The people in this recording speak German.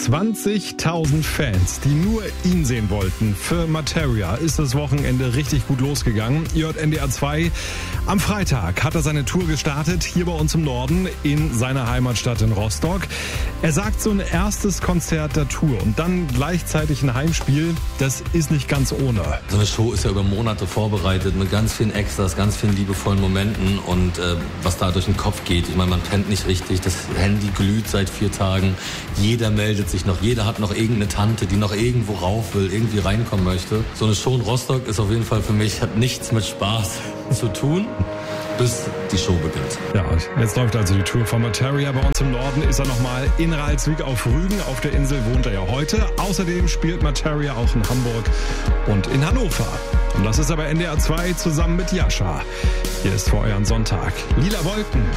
20.000 Fans, die nur ihn sehen wollten. Für Materia ist das Wochenende richtig gut losgegangen. Ihr hört NDR 2. Am Freitag hat er seine Tour gestartet, hier bei uns im Norden, in seiner Heimatstadt in Rostock. Er sagt, so ein erstes Konzert der Tour und dann gleichzeitig ein Heimspiel, das ist nicht ganz ohne. So eine Show ist ja über Monate vorbereitet mit ganz vielen Extras, ganz vielen liebevollen Momenten und was da durch den Kopf geht. Ich meine, man pennt nicht richtig, das Handy glüht seit 4 Tagen, jeder meldet sich noch, jeder hat noch irgendeine Tante, die noch irgendwo rauf will, irgendwie reinkommen möchte. So eine Show in Rostock ist auf jeden Fall für mich, hat nichts mit Spaß zu tun, bis die Show beginnt. Ja, und jetzt läuft also die Tour von Materia. Bei uns im Norden ist er nochmal in Ralswiek auf Rügen. Auf der Insel wohnt er ja heute. Außerdem spielt Materia auch in Hamburg und in Hannover. Und das ist aber NDR 2 zusammen mit Jascha. Hier ist für euren Sonntag Lila Wolken.